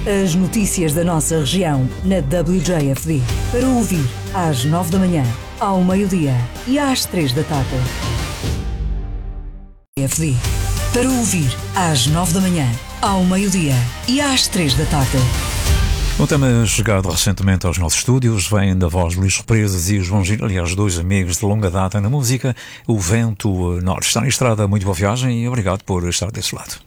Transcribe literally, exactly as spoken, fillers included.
As notícias da nossa região na W J F D. Para ouvir às nove da manhã, ao meio-dia e às três da tarde. F D. Para ouvir às nove da manhã, ao meio-dia e às três da tarde. O tema chegado recentemente aos nossos estúdios vem da voz de Luís Represas e João Gil, aliás, dois amigos de longa data na música, O Vento Norte. Está na estrada, muito boa viagem e obrigado por estar desse lado.